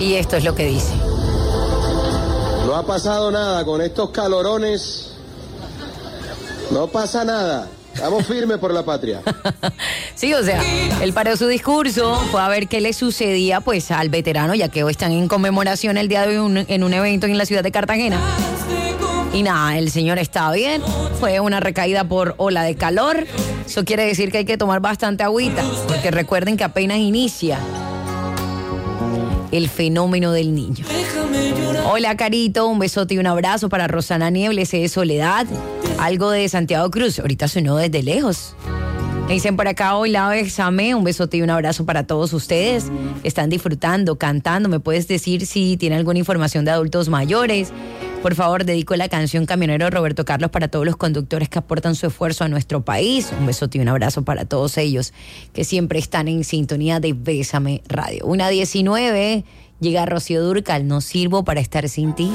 Y esto es lo que dice. No ha pasado nada con estos calorones. No pasa nada. Estamos firmes por la patria. Sí, o sea, él paró su discurso, fue a ver qué le sucedía pues al veterano, ya que hoy están en conmemoración el día de hoy en un evento en la ciudad de Cartagena. Y nada, el señor está bien, fue una recaída por ola de calor. Eso quiere decir que hay que tomar bastante agüita, porque recuerden que apenas inicia el fenómeno del niño. Hola, Carito, un besote y un abrazo para Rosana Niebles de Soledad. Algo de Santiago Cruz, ahorita sonó desde lejos. Me dicen por acá, hola, Bésame, un besote y un abrazo para todos ustedes. Están disfrutando, cantando. ¿Me puedes decir si tiene alguna información de adultos mayores? Por favor, dedico la canción Camionero Roberto Carlos para todos los conductores que aportan su esfuerzo a nuestro país. Un besote y un abrazo para todos ellos que siempre están en sintonía de Bésame Radio. 1:19, llega Rocío Dúrcal, no sirvo para estar sin ti.